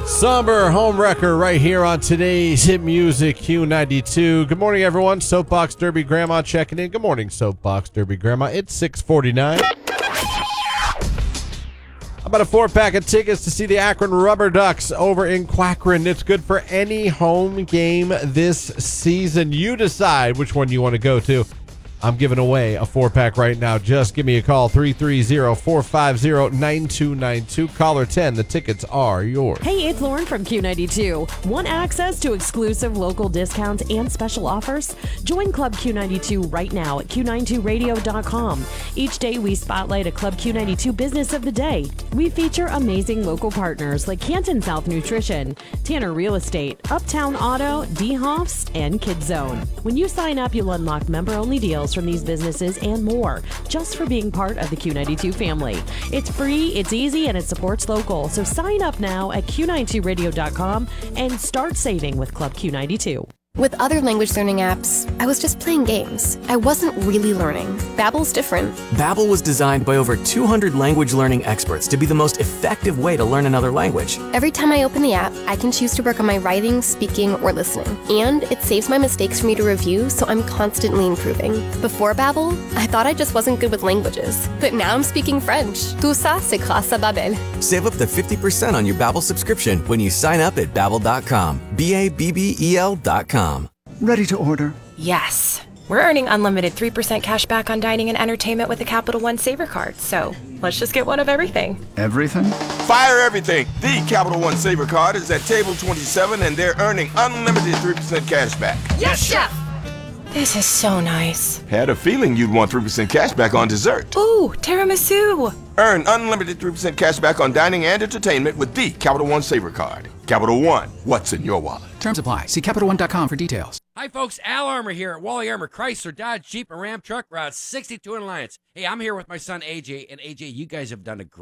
Somber home wrecker right here on today's Hit Music Q92. Good morning, everyone. Soapbox Derby Grandma checking in. Good morning, Soapbox Derby Grandma. It's 6:49. About a 4-pack of tickets to see the Akron Rubber Ducks over in Quackrin. It's good for any home game this season. You decide which one you want to go to. I'm giving away a 4-pack right now. Just give me a call, 330-450-9292. Caller 10. The tickets are yours. Hey, it's Lauren from Q92. Want access to exclusive local discounts and special offers? Join Club Q92 right now at Q92radio.com. Each day we spotlight a Club Q92 business of the day. We feature amazing local partners like Canton South Nutrition, Tanner Real Estate, Uptown Auto, D-Hoffs, and Kid Zone. When you sign up, you'll unlock member-only deals from these businesses and more, just for being part of the Q92 family. It's free, it's easy, and it supports local. So sign up now at Q92radio.com and start saving with Club Q92. With other language learning apps, I was just playing games. I wasn't really learning. Babbel's different. Babbel was designed by over 200 language learning experts to be the most effective way to learn another language. Every time I open the app, I can choose to work on my writing, speaking, or listening. And it saves my mistakes for me to review, so I'm constantly improving. Before Babbel, I thought I just wasn't good with languages. But now I'm speaking French. Tout ça, c'est grâce à Babbel. Save up to 50% on your Babbel subscription when you sign up at Babbel.com. Babbel.com. Ready to order? Yes. We're earning unlimited 3% cash back on dining and entertainment with the Capital One Saver Card, so let's just get one of everything. Everything? Fire everything! The Capital One Saver Card is at table 27 and they're earning unlimited 3% cash back. Yes, Chef! This is so nice. Had a feeling you'd want 3% cash back on dessert. Ooh, tiramisu! Earn unlimited 3% cash back on dining and entertainment with the Capital One Saver Card. Capital One, what's in your wallet? Terms apply. See CapitalOne.com for details. Hi, folks. Al Armour here at Wally Armour Chrysler, Dodge, Jeep, and Ram Truck Route 62 in Alliance. Hey, I'm here with my son, AJ. And AJ, you guys have done a great